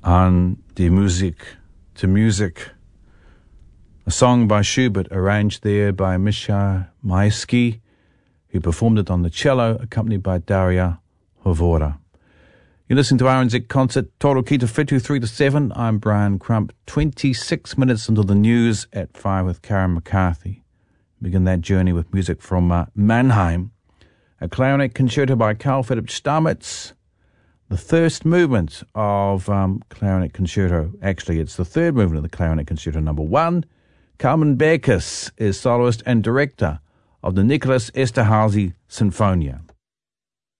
An die Musik to Music, a song by Schubert arranged there by Misha Maisky, who performed it on the cello, accompanied by Daria Hovora. You're listening to RNZ Concert, Toro Ki Te Whetū 3 to 7. I'm Brian Crump. 26 minutes until the news at 5 with Karen McCarthy. Begin that journey with music from Mannheim, a clarinet concerto by Carl Philipp Stamitz, the first movement of clarinet concerto. Actually, it's the third movement of the clarinet concerto number 1. Carmen Berkes is soloist and director of the Nicholas Esterhazy Sinfonia.